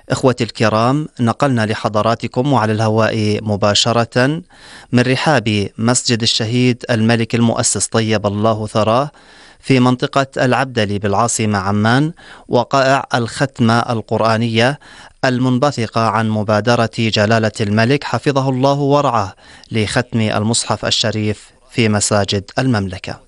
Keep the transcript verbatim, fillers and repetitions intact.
إخوتي الكرام، نقلنا لحضراتكم وعلى الهواء مباشرة من رحاب مسجد الشهيد الملك المؤسس طيب الله ثراه في منطقة العبدلي بالعاصمة عمان وقائع الختمة القرآنية المنبثقة عن مبادرة جلالة الملك حفظه الله ورعاه لختم المصحف الشريف في مساجد المملكة.